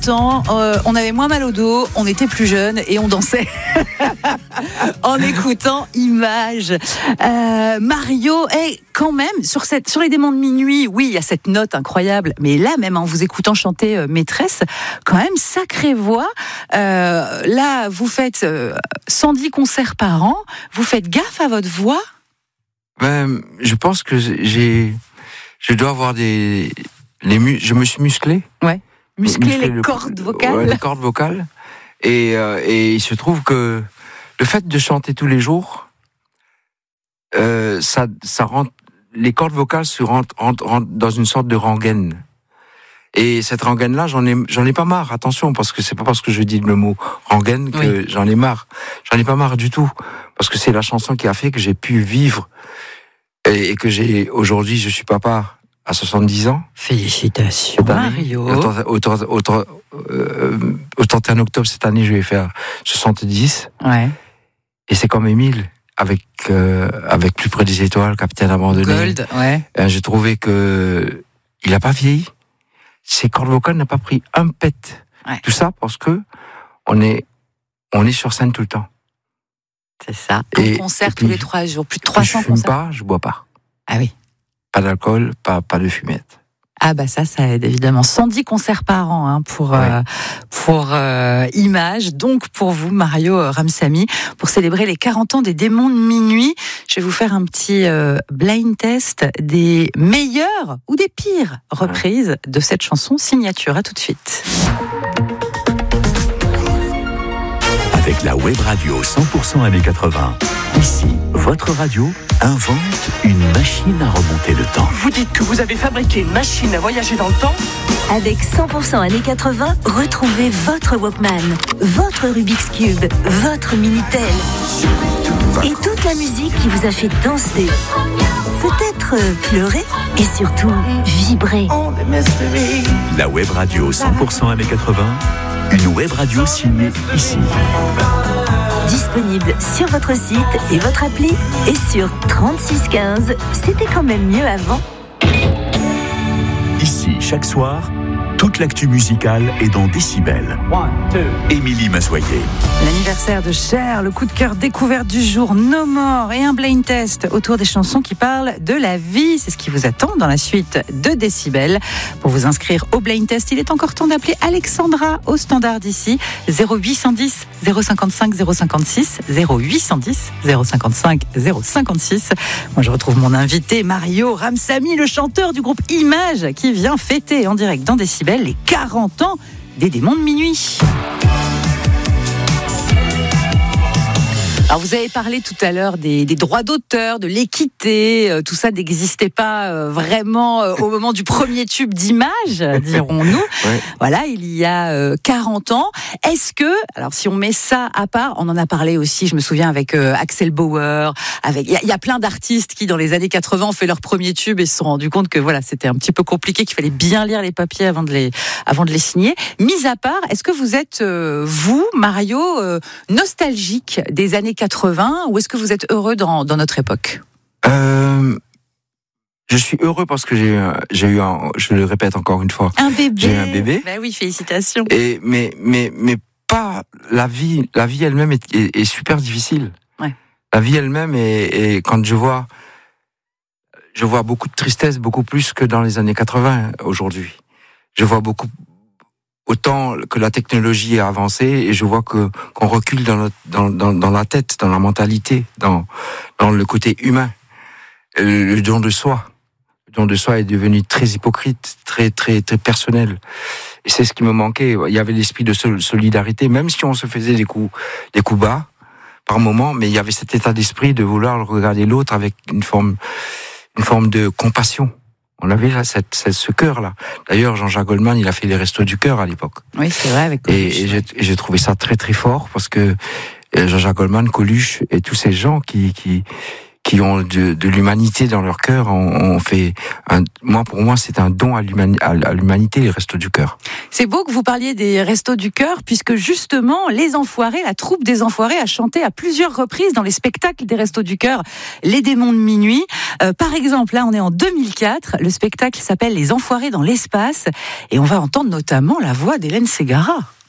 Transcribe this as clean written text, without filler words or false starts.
temps, on avait moins mal au dos, on était plus jeunes et on dansait en écoutant Images. Mario, quand même, sur les démons de minuit, oui, il y a cette note incroyable, mais là, même en vous écoutant chanter Maîtresse, quand même, sacrée voix. Là, vous faites 110 concerts par an, vous faites gaffe à votre voix? Je pense que je dois avoir je me suis musclé. Ouais. Muscler les cordes vocales. Ouais, les cordes vocales. Et il se trouve que le fait de chanter tous les jours, ça rend les cordes vocales rentrent dans une sorte de rengaine. Et cette rengaine-là, j'en ai pas marre. Attention, parce que c'est pas parce que je dis le mot rengaine que j'en ai marre. J'en ai pas marre du tout, parce que c'est la chanson qui a fait que j'ai pu vivre et que aujourd'hui, je suis papa à 70 ans. Félicitations, Mario. Au 31 octobre cette année, je vais faire 70. Ouais. Et c'est comme Émile, avec Plus près des étoiles, Capitaine abandonné. Gold, ouais. J'ai trouvé que il a pas vieilli. Ses cordes vocales n'ont pas pris un pet. Ouais. Tout ça parce que on est sur scène tout le temps. C'est ça. Un concert tous les 3 jours, plus de 300 concerts. Je fume pas, je bois pas. Ah oui. Pas d'alcool, pas de fumette. Ah bah ça aide évidemment. 110 concerts par an pour Images. Donc pour vous, Mario Ramsamy, pour célébrer les 40 ans des Démons de minuit, je vais vous faire un petit blind test des meilleures ou des pires reprises de cette chanson signature. À tout de suite. Avec la web radio 100% années 80. Ici, votre radio invente une machine à remonter le temps. Vous dites que vous avez fabriqué une machine à voyager dans le temps ? Avec 100% années 80, retrouvez votre Walkman, votre Rubik's Cube, votre Minitel et toute la musique qui vous a fait danser, peut-être pleurer et surtout vibrer. La web radio 100% années 80, une web radio signée ici. Disponible sur votre site et votre appli et sur 3615. C'était quand même mieux avant. Ici, chaque soir, toute l'actu musicale est dans Décibel. Émilie Massoyer. L'anniversaire de Cher, le coup de cœur découverte du jour, No More et un blind test autour des chansons qui parlent de la vie. C'est ce qui vous attend dans la suite de Décibel. Pour vous inscrire au blind test, il est encore temps d'appeler Alexandra au standard d'ici. 0810 055 056 0810 055 056. Moi, je retrouve mon invité Mario Ramsamy, le chanteur du groupe Images, qui vient fêter en direct dans Décibel les 40 ans des Démons de minuit. Alors vous avez parlé tout à l'heure des droits d'auteur, de l'équité, tout ça n'existait pas vraiment au moment du premier tube d'Images, dirons-nous. Ouais. Voilà, il y a 40 ans. Est-ce que, alors si on met ça à part, on en a parlé aussi, je me souviens avec Axel Bauer, il y a plein d'artistes qui dans les années 80 ont fait leur premier tube et se sont rendus compte que voilà, c'était un petit peu compliqué, qu'il fallait bien lire les papiers avant de les signer. Mis à part, est-ce que vous êtes, vous, Mario, nostalgique des années 80, ou est-ce que vous êtes heureux dans notre époque ? Je suis heureux parce que j'ai eu je le répète encore une fois, un bébé. J'ai eu un bébé. Ben oui, félicitations. Mais pas la vie elle-même est super difficile. Ouais. La vie elle-même est quand je vois beaucoup de tristesse, beaucoup plus que dans les années 80 aujourd'hui. Je vois autant que la technologie a avancé, et je vois qu'on recule dans la tête, dans la mentalité, dans le côté humain. Le don de soi. Le don de soi est devenu très hypocrite, très, très, très personnel. Et c'est ce qui me manquait. Il y avait l'esprit de solidarité, même si on se faisait des coups bas, par moment, mais il y avait cet état d'esprit de vouloir regarder l'autre avec une forme de compassion. On avait là ce cœur-là. D'ailleurs, Jean-Jacques Goldman, il a fait les Restos du Cœur à l'époque. Oui, c'est vrai, avec Coluche. Et j'ai trouvé ça très très fort, parce que Jean-Jacques Goldman, Coluche et tous ces gens qui qui ont de l'humanité dans leur cœur. On fait pour moi, c'est un don à l'humanité, les Restos du Cœur. C'est beau que vous parliez des Restos du Cœur, puisque justement, les Enfoirés, la troupe des Enfoirés a chanté à plusieurs reprises dans les spectacles des Restos du Cœur, Les Démons de Minuit. Par exemple, là, on est en 2004. Le spectacle s'appelle Les Enfoirés dans l'espace, et on va entendre notamment la voix d'Hélène Ségara.